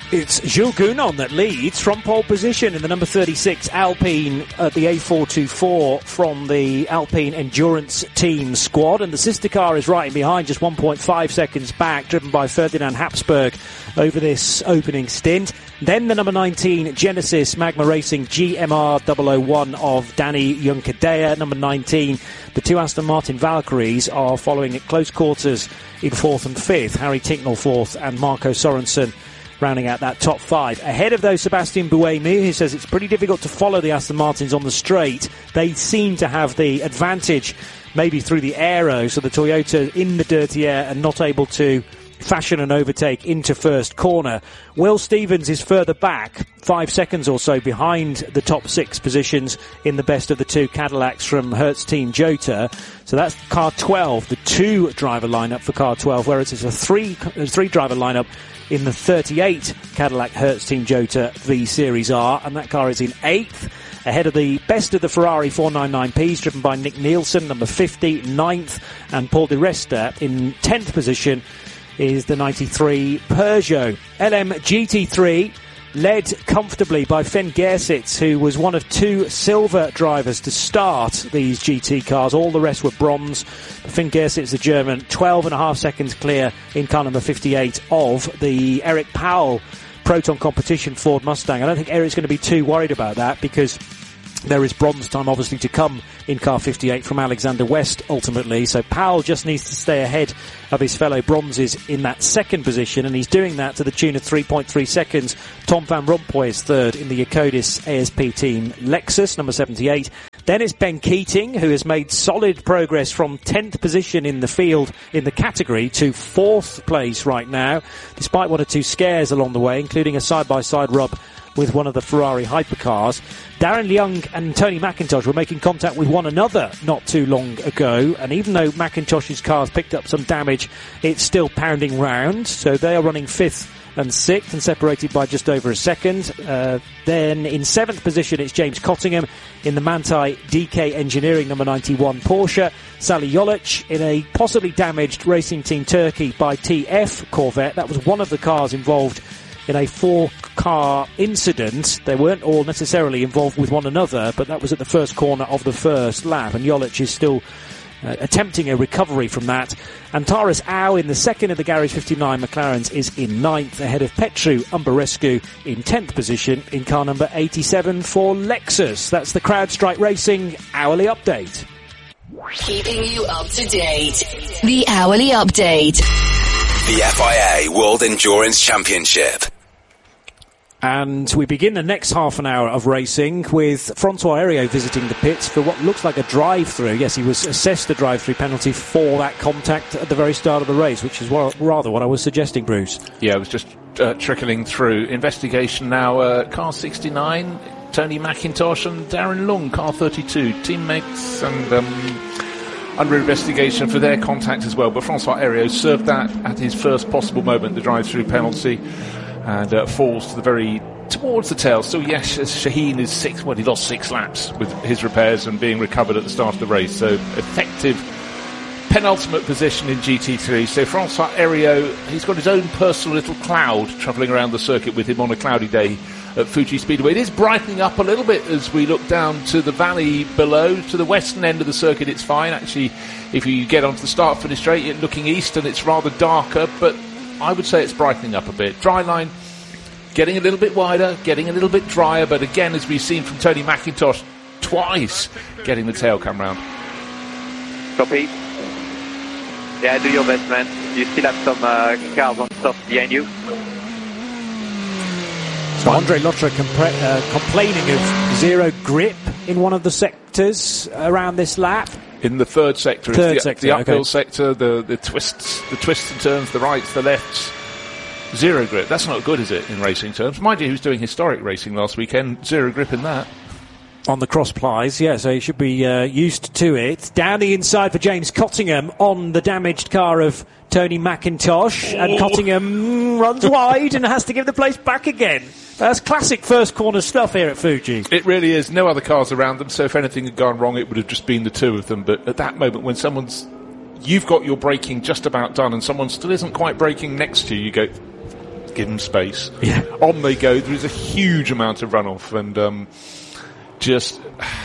It's Jules Gounon that leads from pole position in the number 36 Alpine at the A424 from the Alpine Endurance Team squad. And the sister car is right in behind, just 1.5 seconds back, driven by Ferdinand Habsburg over this opening stint. Then the number 19 Genesis Magma Racing GMR 001 of Danny Juncadella. Number 19, the two Aston Martin Valkyries are following at close quarters in 4th and 5th. Harry Tinknell 4th and Marco Sorensen rounding out that top 5. Ahead of those, Sebastian Buemi, who says it's pretty difficult to follow the Aston Martins on the straight. They seem to have the advantage, maybe through the aero, so the Toyota in the dirty air and not able to fashion an overtake into first corner. Will Stevens is further back, 5 seconds or so behind the top 6 positions in the best of the two Cadillacs from Hertz Team Jota. So that's car 12, the 2-driver lineup for car 12, whereas it's a 3-driver lineup in the 38 Cadillac Hertz Team Jota V Series R, and that car is in 8th, ahead of the best of the Ferrari 499Ps, driven by Nick Nielsen, number 50, 9th, and Paul Di Resta in 10th position is the 93 Peugeot. LM GT3 led comfortably by Finn Gersitz, who was one of 2 silver drivers to start these GT cars. All the rest were bronze. Finn Gersitz, the German, 12.5 seconds clear in car number 58 of the Eric Powell Proton Competition Ford Mustang. I don't think Eric's going to be too worried about that, because there is bronze time obviously to come in car 58 from Alexander West ultimately. So Powell just needs to stay ahead of his fellow bronzes in that second position, and he's doing that to the tune of 3.3 seconds. Tom Van Rompuy is third in the Yacodis ASP team Lexus, number 78. Then it's Ben Keating, who has made solid progress from 10th position in the field in the category to 4th place right now, despite 1 or 2 scares along the way, including a side-by-side rub with one of the Ferrari hypercars. Darren Young and Tony McIntosh were making contact with one another not too long ago, and even though McIntosh's car's picked up some damage, it's still pounding round. So they are running 5th and 6th and separated by just over a second. Then in 7th position it's James Cottingham in the Manthey DK Engineering number 91 Porsche. Sally Jolic in a possibly damaged Racing Team Turkey by TF Corvette. That was one of the cars involved in a 4-car incident. They weren't all necessarily involved with one another, but that was at the first corner of the first lap, and Jolic is still attempting a recovery from that. And Taras Au in the second of the Garage 59 McLarens is in 9th, ahead of Petru Umbarescu in 10th position in car number 87 for Lexus. That's the CrowdStrike Racing Hourly Update. Keeping you up to date. The Hourly Update. The FIA World Endurance Championship. And we begin the next half an hour of racing with Francois Heriot visiting the pits for what looks like a drive-through. Yes, he was assessed a drive-through penalty for that contact at the very start of the race, which is rather what I was suggesting, Bruce. Yeah, it was just trickling through. Investigation now, car 69, Tony McIntosh and Darren Lung, car 32, teammates and under investigation for their contact as well. But Francois Heriot served that at his first possible moment, the drive-through penalty, and falls towards the tail. So yes, Shaheen is 6. Well, he lost 6 laps with his repairs and being recovered at the start of the race. So effective penultimate position in GT3. So Francois Heriot, he's got his own personal little cloud travelling around the circuit with him on a cloudy day at Fuji Speedway. It is brightening up a little bit as we look down to the valley below. To the western end of the circuit, it's fine. Actually, if you get onto the start-finish straight, you're looking east and it's rather darker, but I would say it's brightening up a bit. Dry line getting a little bit wider, getting a little bit drier, but again, as we've seen from Tony McIntosh twice, getting the tail come round. Copy. Yeah, do your best, man. You still have some cars on top behind you. So Andre Lotterer complaining of zero grip in one of the sectors around this lap. In the third sector, the uphill sector, the twists and turns, the rights, the lefts. Zero grip. That's not good, is it, in racing terms? Mind you, who's doing historic racing last weekend? Zero grip in that. On the cross plies, yeah, so he should be used to it. Down the inside for James Cottingham on the damaged car of Tony McIntosh. Oh. And Cottingham runs wide and has to give the place back again. That's classic first corner stuff here at Fuji. It really is. No other cars around them, so if anything had gone wrong, it would have just been the two of them. But at that moment, when you've got your braking just about done and someone still isn't quite braking next to you, you go, give them space. Yeah. On they go. There is a huge amount of runoff, and just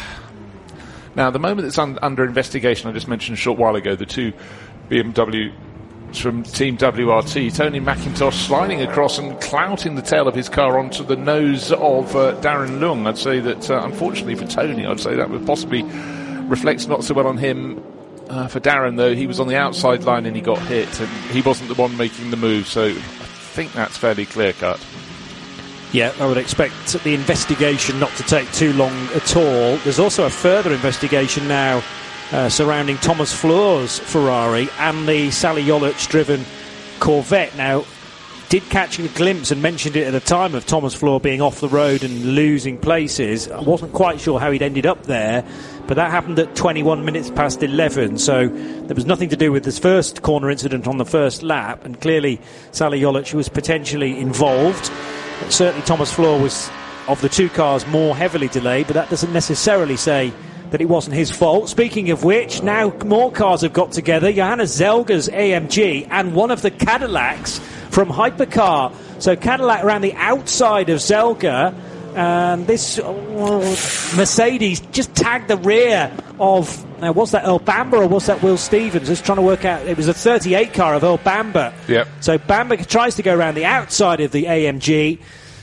now the moment that's under investigation. I just mentioned a short while ago the two BMW from Team WRT, Tony McIntosh sliding across and clouting the tail of his car onto the nose of Darren Lung. I'd say that, unfortunately for Tony, I'd say that would possibly reflect not so well on him. For Darren, though, he was on the outside line and he got hit, and he wasn't the one making the move, so I think that's fairly clear-cut. Yeah, I would expect the investigation not to take too long at all. There's also a further investigation now surrounding Thomas Fleur's Ferrari and the Sally Yollich-driven Corvette. Now, did catch a glimpse and mentioned it at the time of Thomas Fleur being off the road and losing places. I wasn't quite sure how he'd ended up there, but that happened at 21 minutes past 11, so there was nothing to do with this first corner incident on the first lap, and clearly Sally Yollich was potentially involved. Certainly Thomas Fleur was, of the two cars, more heavily delayed, but that doesn't necessarily say that it wasn't his fault. Speaking of which, now more cars have got together. Johannes Zelger's AMG and one of the Cadillacs from Hypercar. So Cadillac around the outside of Zelger, and this Mercedes just tagged the rear of, now was that Earl Bamber or was that Will Stevens? Just trying to work out, it was a 38 car of Earl Bamber. Yep. So Bamber tries to go around the outside of the AMG.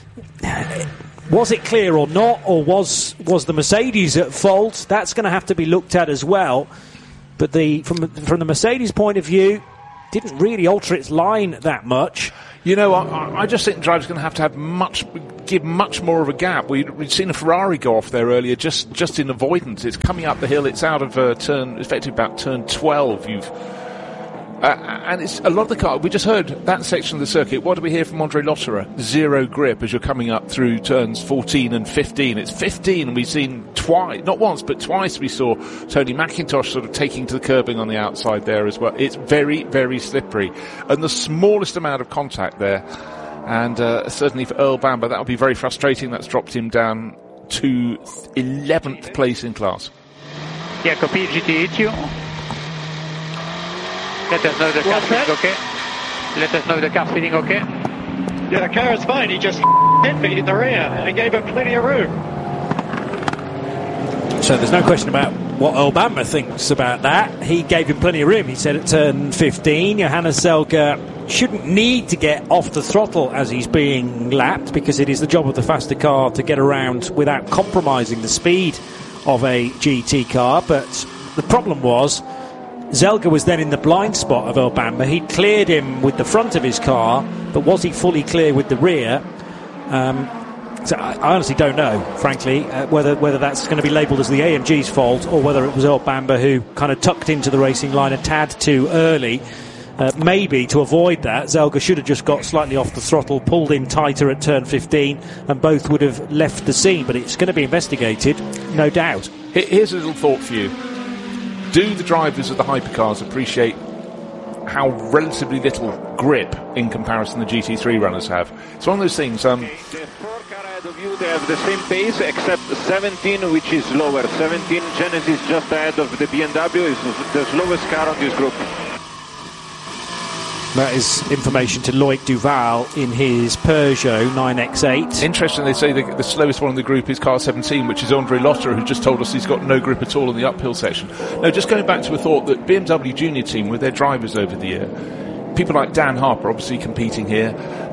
Was it clear or not, or was the Mercedes at fault? That's going to have to be looked at as well. But from the Mercedes point of view, didn't really alter its line that much. You know, I just think the driver's going to have give much more of a gap. We'd seen a Ferrari go off there earlier, just in avoidance. It's coming up the hill. It's out of effectively about turn 12. And it's a lot of the car. We just heard that section of the circuit. What do we hear from Andre Lotterer? Zero grip as you're coming up through turns 14 and 15. It's 15, and we've seen twice, not once, but twice we saw Tony McIntosh sort of taking to the curbing on the outside there as well. It's very, very slippery. And the smallest amount of contact there. And certainly for Earl Bamber, that'll be very frustrating. That's dropped him down to 11th place in class. Yeah, copy GTHU. Let us know the car's feeling okay. Let us know the car's feeling okay. Yeah, the car is fine. He just hit me in the rear and gave him plenty of room. So there's no question about what Earl Bamber thinks about that. He gave him plenty of room. He said at turn 15, Johannes Zelger shouldn't need to get off the throttle as he's being lapped, because it is the job of the faster car to get around without compromising the speed of a GT car. But the problem was, Zelger was then in the blind spot of Earl Bamber. He cleared him with the front of his car, but was he fully clear with the rear? So I honestly don't know, frankly, whether that's going to be labelled as the AMG's fault or whether it was Earl Bamber who kind of tucked into the racing line a tad too early. Maybe to avoid that, Zelger should have just got slightly off the throttle, pulled in tighter at turn 15, and both would have left the scene. But it's going to be investigated, no doubt. Here's a little thought for you. Do the drivers of the hypercars appreciate how relatively little grip in comparison the GT3 runners have? It's one of those things. The four car ahead of you, they have the same pace except 17, which is lower. 17 Genesis just ahead of the BMW is the slowest car on this group. That is information to Loic Duval in his Peugeot 9X8. Interesting, they say the slowest one in the group is car 17, which is Andre Lotterer, who just told us he's got no grip at all in the uphill section. No, just going back to a thought that BMW Junior Team, with their drivers over the year, people like Dan Harper obviously competing here,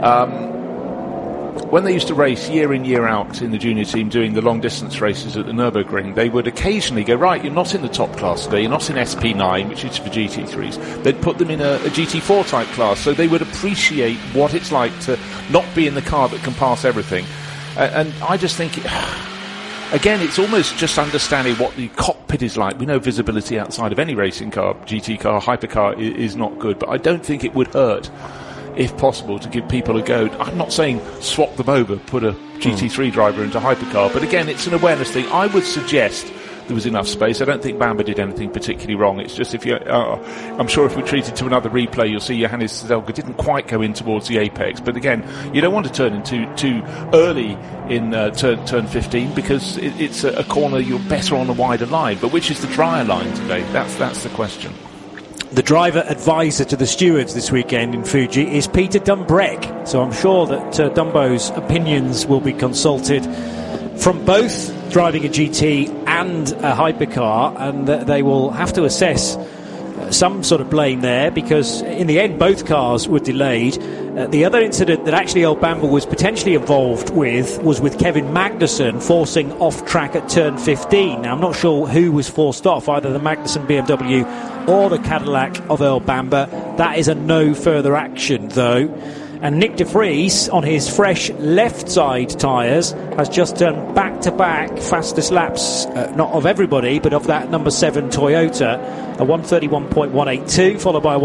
when they used to race year in, year out in the junior team doing the long distance races at the Nürburgring, they would occasionally go, right, you're not in the top class today, you're not in SP9, which is for GT3s. They'd put them in a GT4 type class, so they would appreciate what it's like to not be in the car that can pass everything. And I just think, again, it's almost just understanding what the cockpit is like. We know visibility outside of any racing car, GT car, hypercar, is not good, but I don't think it would hurt, if possible, to give people a go. I'm not saying swap them over, put a GT3 driver into hypercar, but again, it's an awareness thing. I would suggest there was enough space. I don't think Bamber did anything particularly wrong. It's just, if you, I'm sure if we treated to another replay, you'll see Johannes Zelger didn't quite go in towards the apex. But again, you don't want to turn in too early in turn 15, because it's a corner you're better on a wider line. But which is the drier line today? That's the question. the driver advisor to the stewards this weekend in Fuji is Peter Dumbreck. So I'm sure that Dumbo's opinions will be consulted from both driving a GT and a hypercar, and they will have to assess some sort of blame there, because in the end both cars were delayed. The other incident that actually Earl Bamber was potentially involved with was with Kevin Magnussen forcing off track at turn 15. Now I'm not sure who was forced off, either the Magnussen BMW or the Cadillac of Earl Bamber. That is a no further action though. And Nick De Vries, on his fresh left side tyres, has just done back-to-back fastest laps, not of everybody, but of that number 7 Toyota, a 131.182, followed by a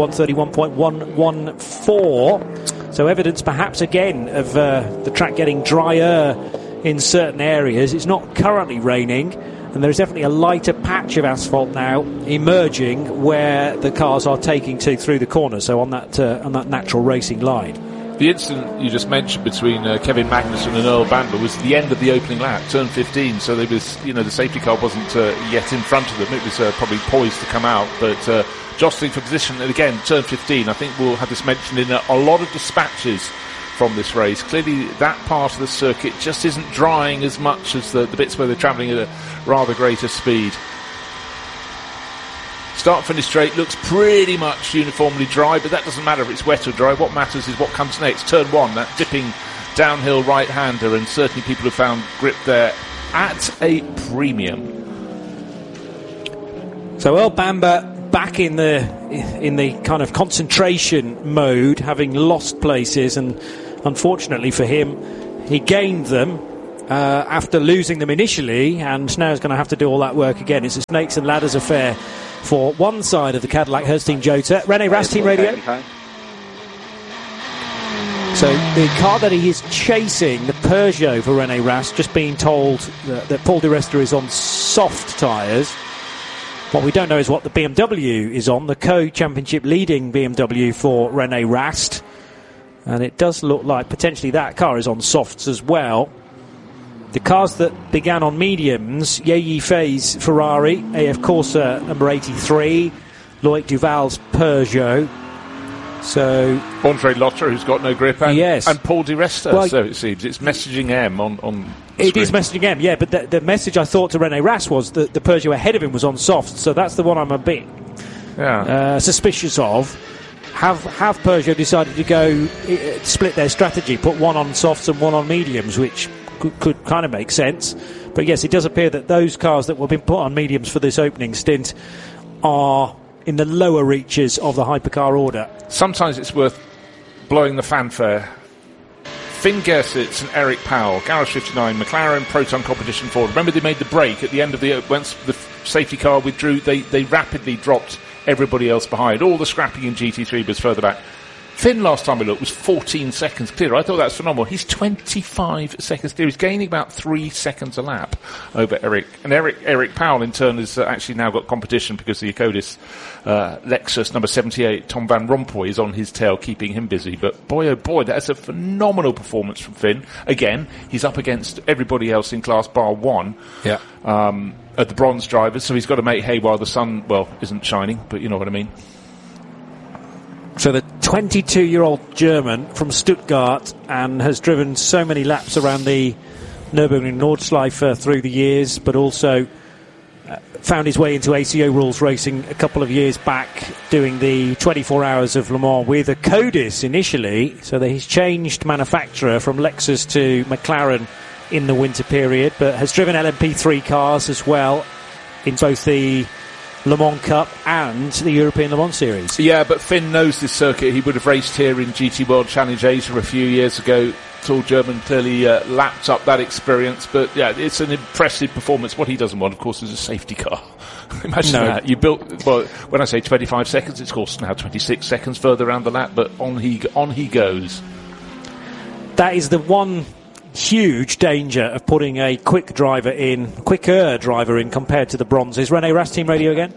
131.114. So evidence perhaps again of the track getting drier in certain areas. It's not currently raining, and there's definitely a lighter patch of asphalt now emerging where the cars are taking to through the corner, so on that natural racing line. The incident you just mentioned between Kevin Magnussen and Earl Bamber was the end of the opening lap, turn 15. So there was, the safety car wasn't yet in front of them. It was probably poised to come out, but jostling for position. And again, turn 15. I think we'll have this mentioned in a lot of dispatches from this race. Clearly, that part of the circuit just isn't drying as much as the bits where they're travelling at a rather greater speed. Start-finish straight looks pretty much uniformly dry, but that doesn't matter if it's wet or dry. What matters is what comes next. Turn 1, that dipping downhill right-hander, and certainly people have found grip there at a premium. So Earl Bamber back in the kind of concentration mode, having lost places, and unfortunately for him, he gained them after losing them initially, and now he's going to have to do all that work again. It's a snakes and ladders affair for one side of the Cadillac Hertz Team Jota. Rene Rast Team Radio. So the car that he is chasing, the Peugeot for Rene Rast, just being told that Paul di Resta is on soft tyres. What we don't know is what the BMW is on, the co-championship leading BMW for Rene Rast. And it does look like potentially that car is on softs as well. The cars that began on mediums, Ye Yifei's Ferrari, AF Corsa number 83, Loic Duval's Peugeot. So Andre Lotter, who's got no grip, and, yes. and Paul di Resta, well, so it seems. It's messaging M on the It screen. is messaging M, yeah, but the message I thought to Rene Rast was that the Peugeot ahead of him was on soft, so that's the one I'm a bit suspicious of. Have Peugeot decided to go split their strategy, put one on softs and one on mediums, which could kind of make sense. But yes, it does appear that those cars that were being put on mediums for this opening stint are in the lower reaches of the hypercar order. Sometimes it's worth blowing the fanfare. Finn Gersitz and Eric Powell, Garage 59, McLaren Proton Competition Ford. Remember, they made the break at the end of once the safety car withdrew, they rapidly dropped everybody else behind. All the scrapping in GT3 was further back. Finn, last time we looked, was 14 seconds clear. I thought that was phenomenal. He's 25 seconds clear. He's gaining about 3 seconds a lap over Eric. And Eric Powell, in turn, has actually now got competition because the Ecodis Lexus number 78, Tom Van Rompuy, is on his tail, keeping him busy. But boy, oh boy, that's a phenomenal performance from Finn. Again, he's up against everybody else in class bar one. Yeah. At the bronze drivers, so he's got to make hay while the sun, isn't shining, but you know what I mean. So the 22-year-old German from Stuttgart, and has driven so many laps around the Nürburgring Nordschleife through the years, but also found his way into ACO rules racing a couple of years back, doing the 24 hours of Le Mans with a Ecodis initially, so that he's changed manufacturer from Lexus to McLaren in the winter period, but has driven LMP3 cars as well in both the Le Mans Cup and the European Le Mans Series. Yeah, but Finn knows this circuit. He would have raced here in GT World Challenge Asia a few years ago. Tall German clearly lapped up that experience, but yeah, it's an impressive performance. What he doesn't want, of course, is a safety car. Imagine that. You built, when I say 25 seconds, it's of course now 26 seconds further around the lap, but on he goes. That is the one huge danger of putting a quicker driver in compared to the bronzes. Rene Rast Team Radio again.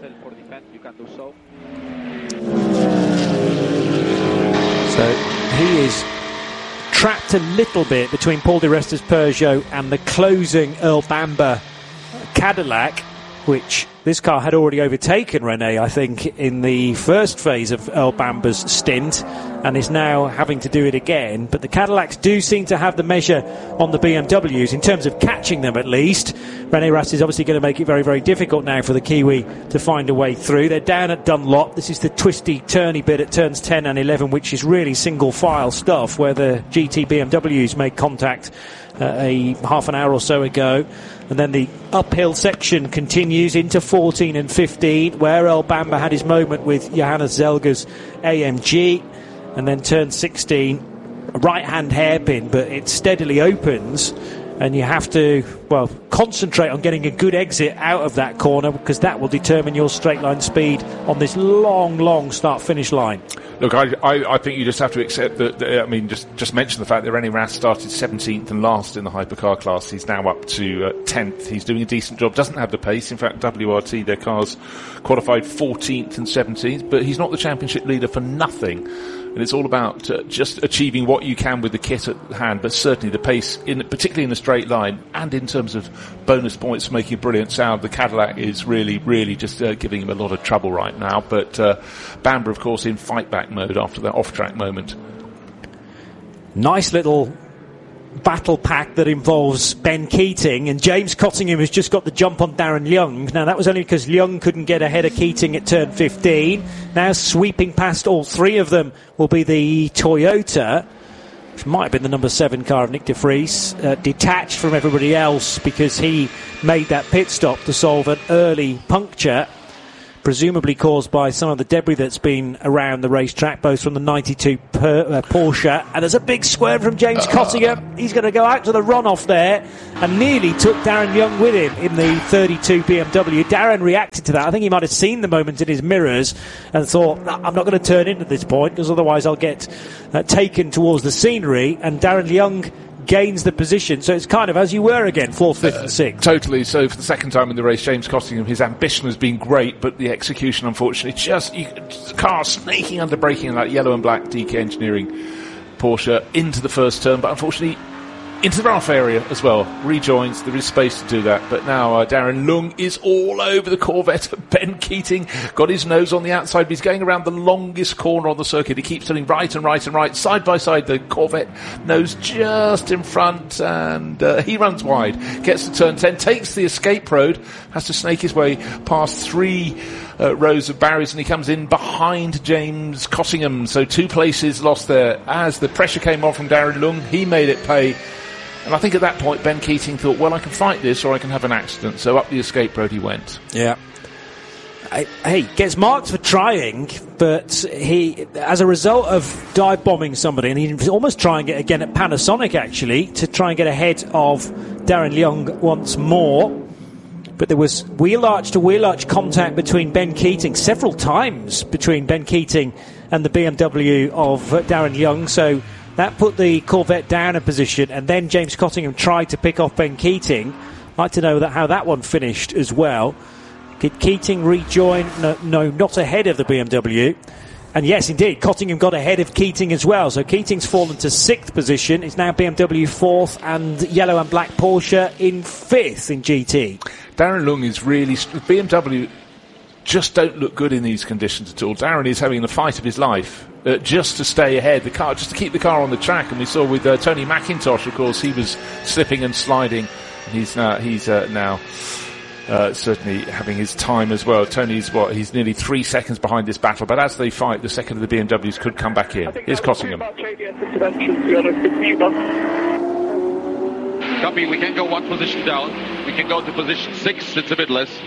So he is trapped a little bit between Paul di Resta's Peugeot and the closing Earl Bamber Cadillac, which this car had already overtaken René, I think, in the first phase of Earl Bamber's stint, and is now having to do it again. But the Cadillacs do seem to have the measure on the BMWs, in terms of catching them at least. René Rast is obviously going to make it very, very difficult now for the Kiwi to find a way through. They're down at Dunlop. This is the twisty, turny bit at turns 10 and 11, which is really single-file stuff, where the GT BMWs made contact a half an hour or so ago. And then the uphill section continues into 14 and 15, where Earl Bamber had his moment with Johannes Zelger's AMG. And then turn 16, a right-hand hairpin, but it steadily opens, and you have to, well, concentrate on getting a good exit out of that corner, because that will determine your straight-line speed on this long, long start-finish line. Look, I think you just have to accept that, I mean, just mention the fact that René Rast started 17th and last in the hypercar class. He's now up to 10th. He's doing a decent job. Doesn't have the pace. In fact, WRT, their cars qualified 14th and 17th, but he's not the championship leader for nothing. And it's all about just achieving what you can with the kit at hand, but certainly the pace, particularly in the straight line, and in terms of bonus points for making a brilliant sound, the Cadillac is really, really just giving him a lot of trouble right now. But Bamber, of course, in fight-back mode after that off-track moment. Nice little battle pack that involves Ben Keating, and James Cottingham has just got the jump on Darren Young. Now that was only because Young couldn't get ahead of Keating at turn 15. Now sweeping past all three of them will be the Toyota, which might have been the number 7 car of Nick de Vries, detached from everybody else because he made that pit stop to solve an early puncture, presumably caused by some of the debris that's been around the racetrack, both from the 92 Porsche. And there's a big swerve from James Cottingham. He's going to go out to the runoff there and nearly took Darren Young with him in the 32 BMW. Darren reacted to that. I think he might have seen the moment in his mirrors and thought, I'm not going to turn in at this point because otherwise I'll get taken towards the scenery. And Darren Young gains the position, so it's kind of as you were again, 4th, 5th and 6th. Totally. So for the second time in the race, James Cottingham, his ambition has been great, but the execution, unfortunately, the car snaking under braking in that yellow and black DK Engineering Porsche into the first turn, but unfortunately into the runoff area as well. Rejoins, there is space to do that, but now Darren Lung is all over the Corvette. Ben Keating got his nose on the outside, but he's going around the longest corner on the circuit. He keeps turning right and right and right, side by side. The Corvette nose just in front, and he runs wide, gets to turn 10, takes the escape road, has to snake his way past 3 rows of barriers, and he comes in behind James Cottingham. So 2 places lost there. As the pressure came on from Darren Lung, he made it pay. And I think at that point, Ben Keating thought, well, I can fight this or I can have an accident. So up the escape road he went. Yeah. Hey, gets marked for trying, but he, as a result of dive bombing somebody, and he was almost trying it again at Panasonic, actually, to try and get ahead of Darren Young once more. But there was wheel arch to wheel arch contact between Ben Keating, several times between Ben Keating and the BMW of Darren Young. So that put the Corvette down a position, and then James Cottingham tried to pick off Ben Keating. I'd like to know how that one finished as well. Did Keating rejoin? No, not ahead of the BMW. And yes, indeed, Cottingham got ahead of Keating as well. So Keating's fallen to 6th position. It's now BMW 4th and yellow and black Porsche in 5th in GT. Darren Lung is really... BMW just don't look good in these conditions at all. Darren is having the fight of his life just to stay ahead, the car, just to keep the car on the track. And we saw with Tony McIntosh, of course, he was slipping and sliding. And he's now certainly having his time as well. Tony's he's nearly 3 seconds behind this battle, but as they fight, the second of the BMWs could come back in. Here's Cottingham. Copy, we can go 1 position down. We can go to position 6, it's a bit less.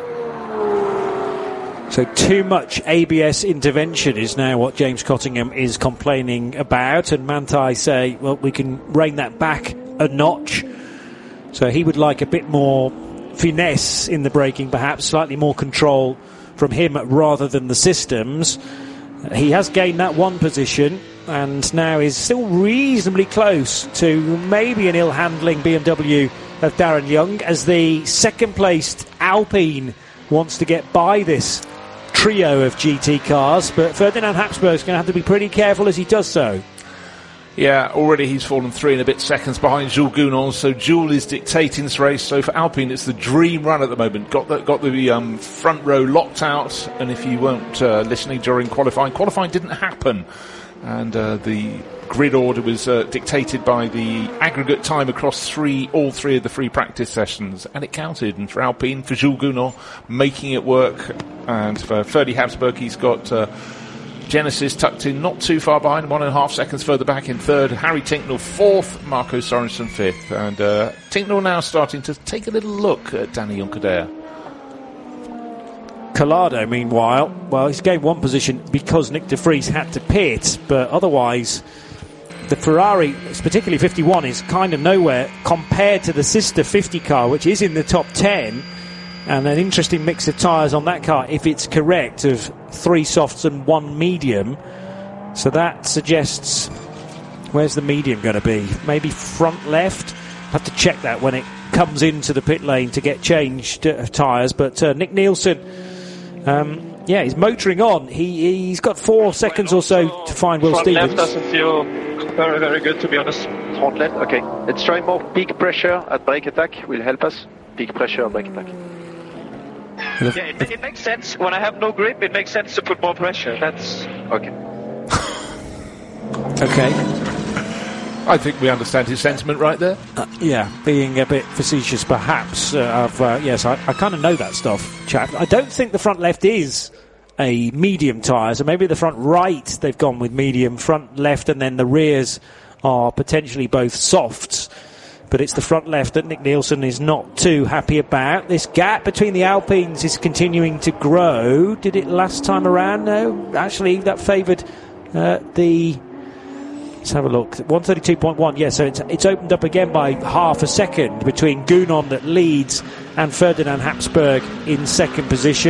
So too much ABS intervention is now what James Cottingham is complaining about, and Manthey say, well, we can rein that back a notch. So he would like a bit more finesse in the braking, perhaps slightly more control from him rather than the systems. He has gained that 1 position and now is still reasonably close to maybe an ill-handling BMW of Darren Young, as the second-placed Alpine wants to get by this trio of GT cars, but Ferdinand Habsburg's going to have to be pretty careful as he does so. Yeah, already he's fallen 3 and a bit seconds behind Jules Gounon, so Jules is dictating this race. So for Alpine, it's the dream run at the moment. Got the front row locked out, and if you weren't listening during qualifying didn't happen, and the grid order was dictated by the aggregate time across all three of the free practice sessions, and it counted. And for Alpine, for Jules Gounon, making it work, and for Ferdy Habsburg, he's got Genesis tucked in not too far behind, 1.5 seconds further back in third. Harry Tincknell fourth, Marco Sorensen fifth. And Tincknell now starting to take a little look at Danny Juncadella. Collado, meanwhile, well, he's gained one position because Nick de Vries had to pit, but otherwise the Ferrari, particularly 51, is kind of nowhere compared to the sister 50 car, which is in the top 10. And an interesting mix of tyres on that car, if it's correct, of 3 softs and 1 medium. So that suggests, where's the medium going to be? Maybe front left? Have to check that when it comes into the pit lane to get changed tyres. But Nick Nielsen, he's motoring on. He's got 4 seconds or so to find Will Stevens. Front left doesn't feel very, very good, to be honest. Front left, okay. Let's try more peak pressure at brake attack. Will help us. Peak pressure at brake attack. Yeah, it makes sense. When I have no grip, it makes sense to put more pressure. That's okay. Okay. I think we understand his sentiment right there. Being a bit facetious, perhaps. Yes, I kind of know that stuff, chap. I don't think the front left is a medium tyre, so maybe the front right they've gone with medium, front left, and then the rears are potentially both softs. But it's the front left that Nick Nielsen is not too happy about. This gap between the Alpines is continuing to grow. Did it last time around? No. Actually, that favoured let's have a look. 132.1. Yeah, so it's opened up again by half a second between Gounon that leads and Ferdinand Habsburg in second position.